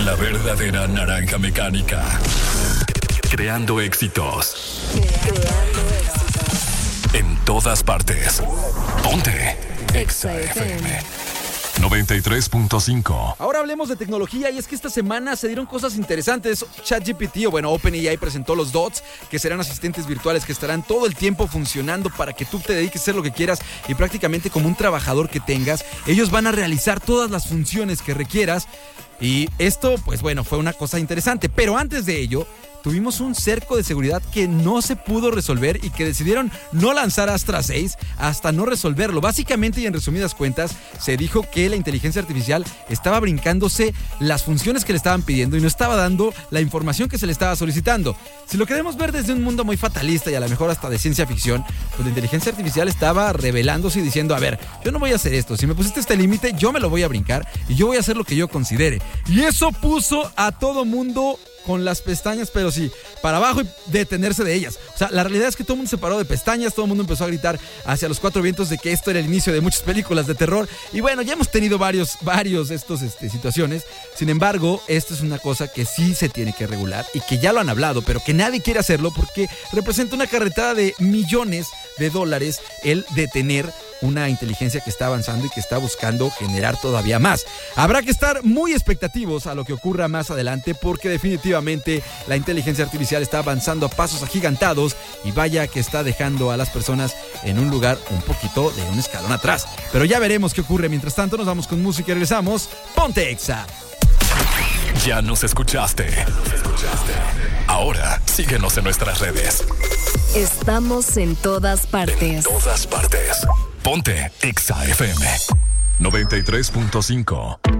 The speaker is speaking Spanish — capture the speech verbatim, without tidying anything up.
La verdadera naranja mecánica. Creando éxitos. Creando éxitos. En todas partes. Ponte Exa F M noventa y tres punto cinco. Ahora hablemos de tecnología y es que esta semana se dieron cosas interesantes. ChatGPT, o bueno, OpenAI presentó los Dots, que serán asistentes virtuales que estarán todo el tiempo funcionando para que tú te dediques a hacer lo que quieras y prácticamente como un trabajador que tengas, ellos van a realizar todas las funciones que requieras. Y esto, pues bueno, fue una cosa interesante. Pero antes de ello, tuvimos un cerco de seguridad que no se pudo resolver y que decidieron no lanzar Astra seis hasta no resolverlo. Básicamente y en resumidas cuentas, se dijo que la inteligencia artificial estaba brincándose las funciones que le estaban pidiendo y no estaba dando la información que se le estaba solicitando. Si lo queremos ver desde un mundo muy fatalista y a lo mejor hasta de ciencia ficción, pues la inteligencia artificial estaba revelándose y diciendo, a ver, yo no voy a hacer esto. Si me pusiste este límite, yo me lo voy a brincar y yo voy a hacer lo que yo considere. Y eso puso a todo mundo con las pestañas, pero sí, para abajo y detenerse de ellas. O sea, la realidad es que todo el mundo se paró de pestañas, todo el mundo empezó a gritar hacia los cuatro vientos de que esto era el inicio de muchas películas de terror. Y bueno, ya hemos tenido varios, varios estos este, situaciones. Sin embargo, esto es una cosa que sí se tiene que regular y que ya lo han hablado, pero que nadie quiere hacerlo porque representa una carretada de millones de dólares el detener una inteligencia que está avanzando y que está buscando generar todavía más. Habrá que estar muy expectativos a lo que ocurra más adelante porque definitivamente la inteligencia artificial está avanzando a pasos agigantados y vaya que está dejando a las personas en un lugar un poquito de un escalón atrás. Pero ya veremos qué ocurre. Mientras tanto, nos vamos con música y regresamos. Ponte Exa. Ya nos escuchaste. Ahora síguenos en nuestras redes. Estamos en todas partes. En todas partes. Ponte Exa F M noventa y tres punto cinco.